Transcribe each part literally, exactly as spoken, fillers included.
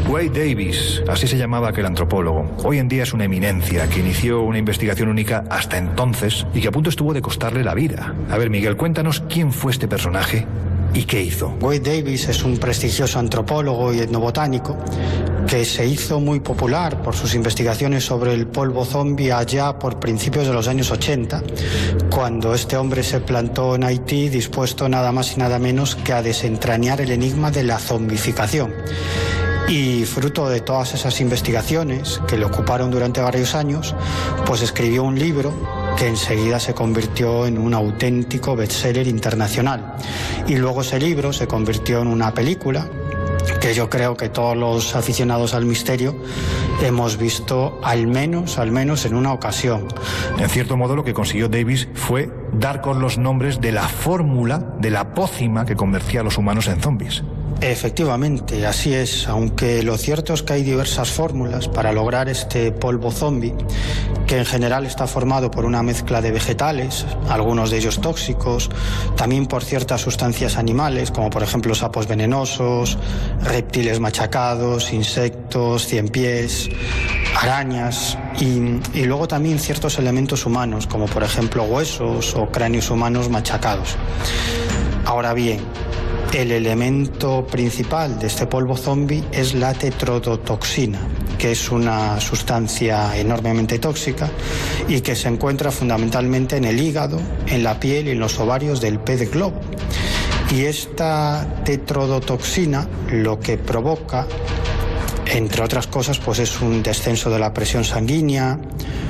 Wade Davis, así se llamaba aquel antropólogo. Hoy en día es una eminencia que inició una investigación única hasta entonces y que a punto estuvo de costarle la vida. A ver, Miguel, cuéntanos quién fue este personaje y qué hizo. Wade Davis es un prestigioso antropólogo y etnobotánico que se hizo muy popular por sus investigaciones sobre el polvo zombi allá por principios de los años ochenta, cuando este hombre se plantó en Haití dispuesto nada más y nada menos que a desentrañar el enigma de la zombificación. Y fruto de todas esas investigaciones que le ocuparon durante varios años, pues escribió un libro que enseguida se convirtió en un auténtico bestseller internacional. Y luego ese libro se convirtió en una película que yo creo que todos los aficionados al misterio hemos visto al menos, al menos en una ocasión. En cierto modo, lo que consiguió Davis fue dar con los nombres de la fórmula de la pócima que convertía a los humanos en zombies. Efectivamente, así es, aunque lo cierto es que hay diversas fórmulas para lograr este polvo zombi, que en general está formado por una mezcla de vegetales, algunos de ellos tóxicos, también por ciertas sustancias animales, como por ejemplo sapos venenosos, reptiles machacados, insectos, ciempiés, arañas y, y luego también ciertos elementos humanos, como por ejemplo huesos o cráneos humanos machacados. Ahora bien, el elemento principal de este polvo zombi es la tetrodotoxina, que es una sustancia enormemente tóxica y que se encuentra fundamentalmente en el hígado, en la piel y en los ovarios del pez globo. Y esta tetrodotoxina lo que provoca, entre otras cosas, pues es un descenso de la presión sanguínea,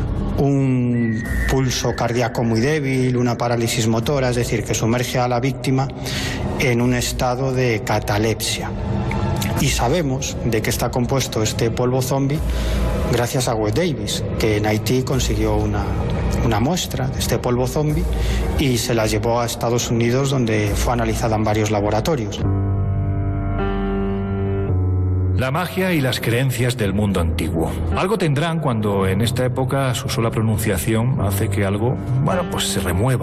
un pulso cardíaco muy débil, una parálisis motora, es decir, que sumerge a la víctima en un estado de catalepsia. Y sabemos de qué está compuesto este polvo zombi gracias a Wade Davis, que en Haití consiguió una, una muestra de este polvo zombi y se la llevó a Estados Unidos, donde fue analizada en varios laboratorios. La magia y las creencias del mundo antiguo. Algo tendrán cuando en esta época su sola pronunciación hace que algo, bueno, pues se remueva.